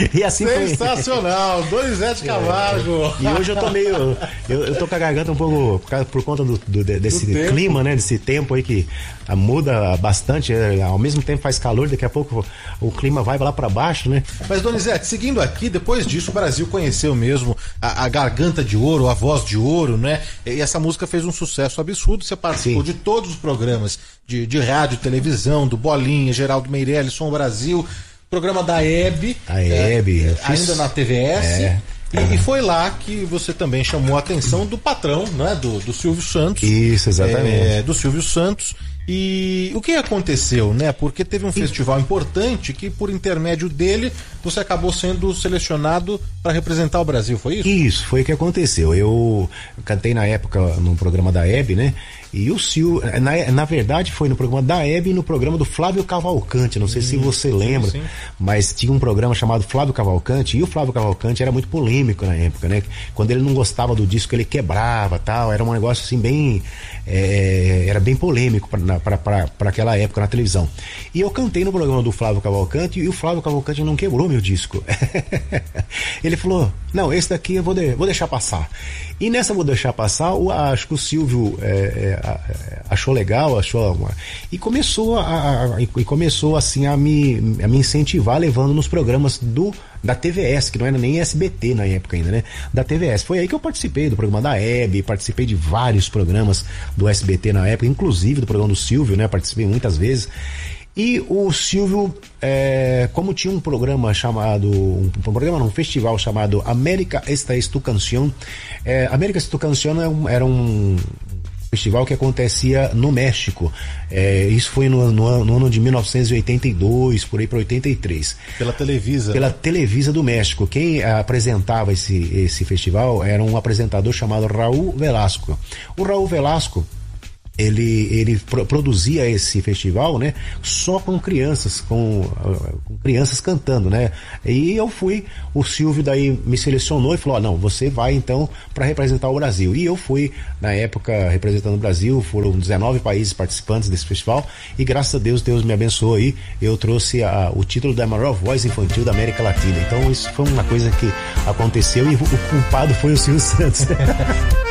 E assim sensacional, Donizete Camargo. E hoje eu tô meio. Eu tô com a garganta um pouco por conta desse clima, né? Desse tempo aí que muda bastante. Ao mesmo tempo faz calor, daqui a pouco o clima vai lá pra baixo, né? Mas, Donizete, seguindo aqui, depois disso o Brasil conheceu mesmo a garganta de ouro, a voz de ouro, né? E essa música fez um sucesso absurdo. Você participou de todos os programas de rádio, televisão, do Bolinha, Geraldo Meirelles, Som Brasil, programa da Hebe. A Hebe. Ainda na TVS. E foi lá que você também chamou a atenção do patrão, né? Do Silvio Santos. Isso, exatamente. Do Silvio Santos. E o que aconteceu, né? Porque teve um festival importante que, por intermédio dele, você acabou sendo selecionado para representar o Brasil, foi isso? Isso, foi o que aconteceu. Eu cantei na época no programa da Hebe, né? E o Silvio, na verdade foi no programa da Hebe e no programa do Flávio Cavalcante, não sei se você lembra, sim. Mas tinha um programa chamado Flávio Cavalcante, e o Flávio Cavalcante era muito polêmico na época, né? Quando ele não gostava do disco, ele quebrava, tal, era um negócio assim bem, era bem polêmico para aquela época na televisão. E eu cantei no programa do Flávio Cavalcante e o Flávio Cavalcante não quebrou meu disco. Ele falou, não, esse daqui eu vou deixar passar. E nessa vou deixar passar, acho que o Silvio achou legal, e começou assim a me incentivar, levando nos programas da TVS, que não era nem SBT na época ainda, né? Da TVS. Foi aí que eu participei do programa da Hebe, participei de vários programas do SBT na época, inclusive do programa do Silvio, né? Participei muitas vezes. E o Silvio, como tinha um programa chamado, um festival chamado América Esta Es Tu Canción. América Esta Es Tu Canción era um festival que acontecia no México. Isso foi no ano de 1982, por aí para 83. Pela Televisa. Pela Televisa do México. Quem apresentava esse festival era um apresentador chamado Raul Velasco. O Raul Velasco, ele produzia esse festival, né, só com crianças, com crianças cantando, né? E eu fui, o Silvio daí me selecionou e falou, não, você vai então para representar o Brasil. E eu fui, na época, representando o Brasil, foram 19 países participantes desse festival, e graças a Deus me abençoou aí, eu trouxe o título da maior voz infantil da América Latina. Então isso foi uma coisa que aconteceu e o culpado foi o Silvio Santos.